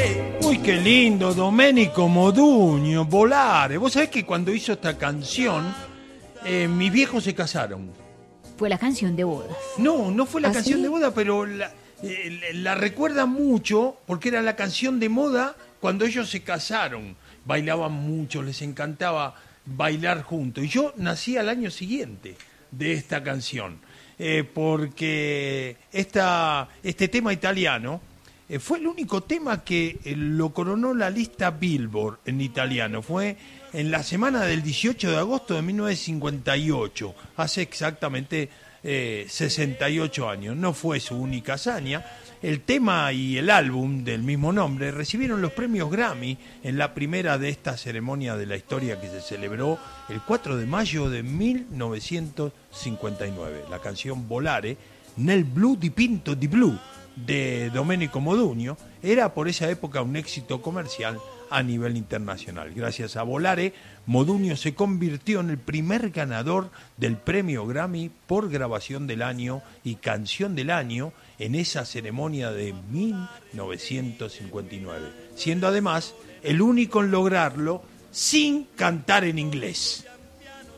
Uy, qué lindo, Domenico Modugno, Volare. Vos sabés que cuando hizo esta canción, mis viejos se casaron. Fue la canción de bodas. No fue la canción ¿Sí? de boda, pero la recuerdan mucho porque era la canción de moda cuando ellos se casaron. Bailaban mucho, les encantaba bailar juntos. Y yo nací al año siguiente de esta canción, porque este tema italiano fue el único tema que lo coronó la lista Billboard en italiano. Fue en la semana del 18 de agosto de 1958, hace exactamente 68 años. No fue su única hazaña. El tema y el álbum del mismo nombre recibieron los premios Grammy en la primera de estas ceremonias de la historia que se celebró el 4 de mayo de 1959. La canción Volare, Nel blu dipinto di blu, de Domenico Modugno, era por esa época un éxito comercial a nivel internacional. Gracias a Volare, Modugno se convirtió en el primer ganador del premio Grammy por grabación del año y canción del año en esa ceremonia de 1959, siendo además el único en lograrlo sin cantar en inglés.